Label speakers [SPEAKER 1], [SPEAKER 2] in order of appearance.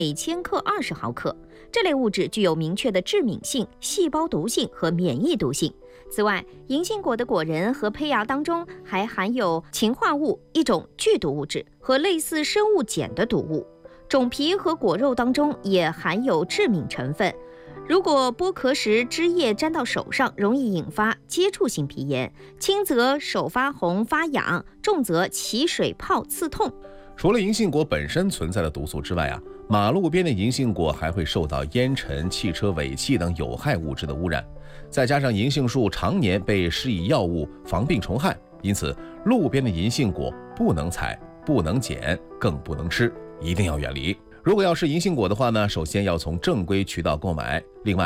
[SPEAKER 1] 每千克20毫克。这类物质具有明确的致敏性、细胞毒性和免疫毒性。此外，银杏果的果仁和胚芽当中还含有氰化物，一种剧毒物质，和类似生物碱的毒物。种皮和果肉当中也含有致敏成分。如果剥壳时汁液沾到手上，容易引发接触性皮炎，轻则手发红发痒，重则起水泡刺痛。
[SPEAKER 2] 除了银杏果本身存在的毒素之外马路边的银杏果还会受到烟尘、汽车尾气等有害物质的污染，再加上银杏树常年被施以药物防病虫害，因此路边的银杏果不能采、不能捡，更不能吃，一定要远离。如果要是银杏果的话呢，首先要从正规渠道购买，另外